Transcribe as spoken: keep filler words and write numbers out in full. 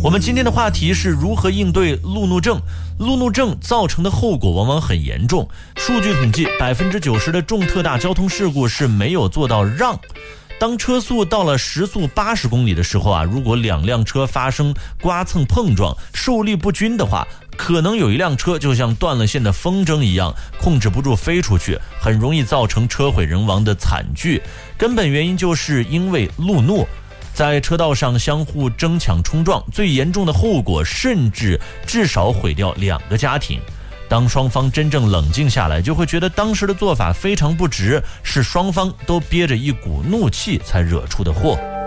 我们今天的话题是如何应对路怒症。路怒症造成的后果往往很严重。数据统计，百分之九十的重特大交通事故是没有做到让。当车速到了时速八十公里的时候啊，如果两辆车发生刮蹭碰撞，受力不均的话，可能有一辆车就像断了线的风筝一样，控制不住飞出去，很容易造成车毁人亡的惨剧。根本原因就是因为路怒，在车道上相互争抢冲撞，最严重的后果甚至至少毁掉两个家庭。当双方真正冷静下来，就会觉得当时的做法非常不值，是双方都憋着一股怒气才惹出的祸。